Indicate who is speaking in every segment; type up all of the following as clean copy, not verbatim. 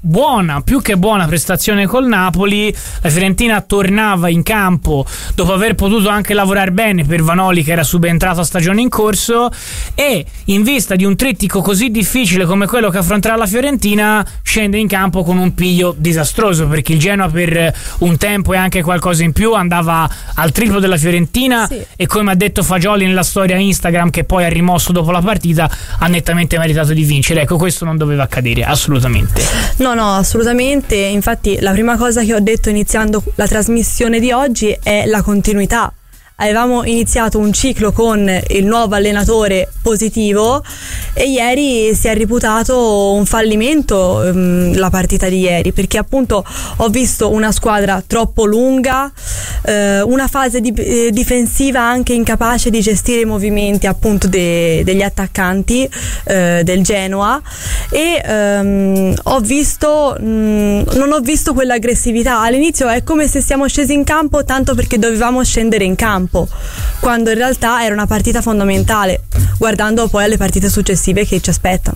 Speaker 1: più che buona prestazione col Napoli. La Fiorentina tornava in campo dopo aver potuto anche lavorare bene per Vanoli, che era subentrato a stagione in corso, e in vista di un trittico così difficile come quello che affronterà la Fiorentina scende in campo con un piglio disastroso, perché il Genoa per un tempo e anche qualcosa in più andava al triplo della Fiorentina, sì. E come ha detto Fagioli nella storia Instagram, che poi ha rimosso dopo la partita, ha nettamente meritato di vincere. Ecco, questo non doveva accadere assolutamente.
Speaker 2: No, assolutamente. Infatti la prima cosa che ho detto iniziando la trasmissione di oggi è la continuità. Avevamo iniziato un ciclo con il nuovo allenatore positivo e ieri si è reputato un fallimento la partita di ieri, perché appunto ho visto una squadra troppo lunga, una fase difensiva anche incapace di gestire i movimenti appunto degli attaccanti del Genoa, e non ho visto quell'aggressività. All'inizio è come se siamo scesi in campo tanto perché dovevamo scendere in campo, quando in realtà era una partita fondamentale, guardando poi alle partite successive che ci aspettano.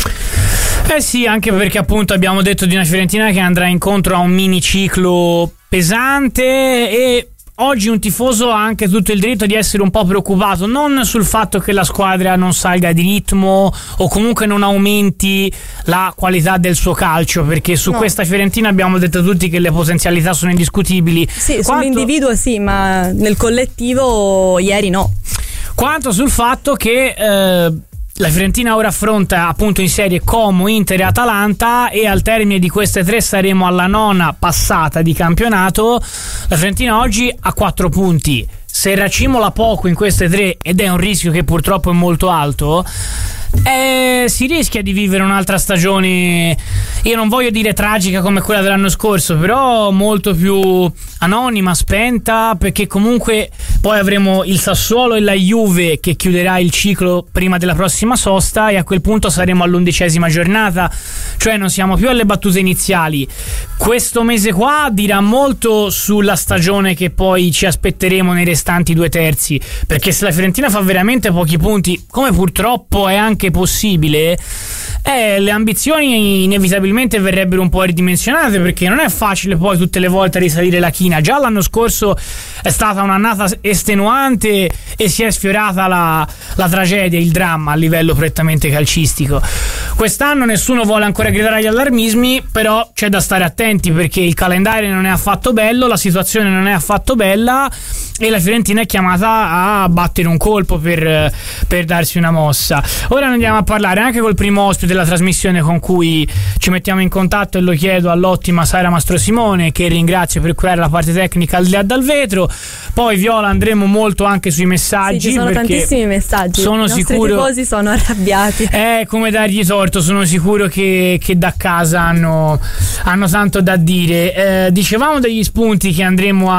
Speaker 1: Sì, anche perché appunto abbiamo detto di una Fiorentina che andrà incontro a un miniciclo pesante, e oggi un tifoso ha anche tutto il diritto di essere un po' preoccupato, non sul fatto che la squadra non salga di ritmo o comunque non aumenti la qualità del suo calcio, perché su questa Fiorentina abbiamo detto tutti che le potenzialità sono indiscutibili.
Speaker 2: Sì, sull'individuo sì, ma nel collettivo ieri no.
Speaker 1: Quanto sul fatto che la Fiorentina ora affronta appunto in serie Como, Inter e Atalanta, e al termine di queste 3 saremo alla 9ª passata di campionato. La Fiorentina oggi ha 4 punti. Se racimola poco in queste 3, ed è un rischio che purtroppo è molto alto, si rischia di vivere un'altra stagione, io non voglio dire tragica come quella dell'anno scorso, però molto più anonima, spenta, perché comunque poi avremo il Sassuolo e la Juve che chiuderà il ciclo prima della prossima sosta, e a quel punto saremo all'11ª giornata, cioè non siamo più alle battute iniziali. Questo mese qua dirà molto sulla stagione che poi ci aspetteremo nei restanti 2/3, perché se la Fiorentina fa veramente pochi punti, come purtroppo è anche possibile, le ambizioni inevitabilmente verrebbero un po' ridimensionate, perché non è facile poi tutte le volte risalire la china. Già l'anno scorso è stata un'annata estenuante e si è sfiorata la tragedia, il dramma a livello prettamente calcistico. Quest'anno nessuno vuole ancora gridare agli allarmismi, però c'è da stare attenti, perché il calendario non è affatto bello, la situazione non è affatto bella, e la Fiorentina è chiamata a battere un colpo per darsi una mossa. Ora andiamo a parlare anche col primo ospite della trasmissione con cui ci mettiamo in contatto, e lo chiedo all'ottima Sara Mastrosimone, che ringrazio per curare la parte tecnica al di là dal vetro. Poi Viola andremo molto anche sui messaggi,
Speaker 2: sì, ci sono tantissimi messaggi,
Speaker 1: sono
Speaker 2: i nostri tifosi sono arrabbiati,
Speaker 1: come dargli torto, sono sicuro che da casa hanno tanto da dire. Dicevamo degli spunti che andremo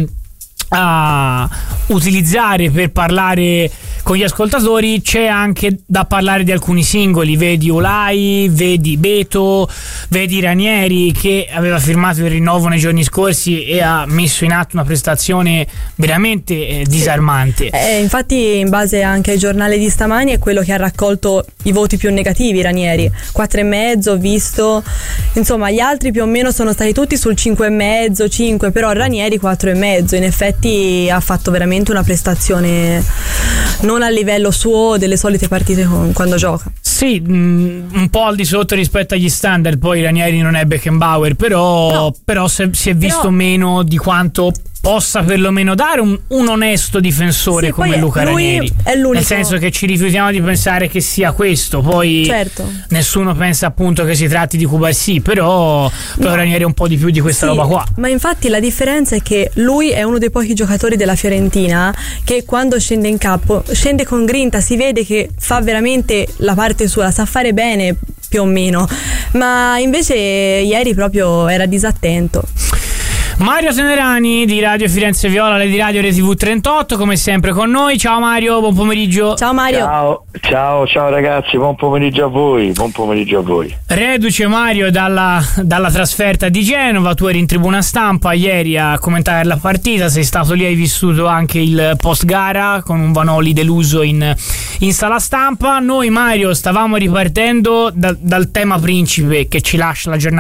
Speaker 1: a utilizzare per parlare con gli ascoltatori. C'è anche da parlare di alcuni singoli, vedi Olai, vedi Beto, vedi Ranieri, che aveva firmato il rinnovo nei giorni scorsi e ha messo in atto una prestazione veramente disarmante.
Speaker 2: Infatti, in base anche ai giornali di stamani, è quello che ha raccolto i voti più negativi. Ranieri 4,5 ho visto, insomma gli altri più o meno sono stati tutti sul 5,5, 5, però Ranieri 4,5. In effetti ha fatto veramente una prestazione non a livello suo delle solite partite quando gioca.
Speaker 1: Sì, un po' al di sotto rispetto agli standard. Poi Ranieri non è Beckenbauer, però si è visto meno di quanto possa perlomeno dare un onesto difensore come Luca Ranieri.
Speaker 2: È l'unico.
Speaker 1: Nel senso che ci rifiutiamo di pensare che sia questo, poi
Speaker 2: certo,
Speaker 1: nessuno pensa appunto che si tratti di Cubarsì, però Ranieri è un po' di più di questa roba qua.
Speaker 2: Ma infatti la differenza è che lui è uno dei pochi giocatori della Fiorentina che quando scende in campo scende con grinta, si vede che fa veramente la parte sua, la sa fare bene più o meno, ma invece ieri proprio era disattento.
Speaker 1: Mario Tenerani di Radio Firenze Viola, di Radio RTV 38, come sempre con noi. Ciao Mario, buon pomeriggio.
Speaker 2: Ciao Mario.
Speaker 3: Ciao ragazzi, buon pomeriggio a voi.
Speaker 1: Reduce Mario dalla trasferta di Genova, tu eri in tribuna stampa ieri a commentare la partita, sei stato lì, hai vissuto anche il post gara con un Vanoli deluso in sala stampa. Noi Mario stavamo ripartendo dal tema principe che ci lascia la giornata